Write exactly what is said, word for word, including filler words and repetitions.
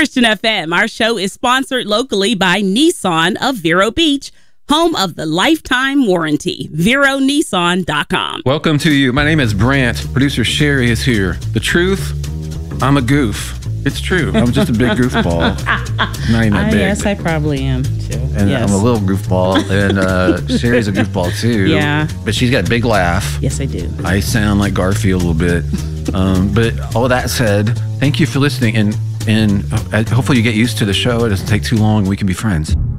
Christian F M. Our show is sponsored locally by Nissan of Vero Beach, home of the lifetime warranty. Vero Nissan dot com. Welcome to you. My name is Brant. Producer Sherry is here. The truth, I'm a goof. It's true. I'm just a big goofball. Not even that uh, big. Yes, I probably am too. And yes. I'm a little goofball. And uh, Sherry's a goofball too. Yeah. But she's got a big laugh. Yes, I do. I sound like Garfield a little bit. Um, but all that said, thank you for listening. And, and uh, hopefully you get used to the show. It doesn't take too long. We can be friends.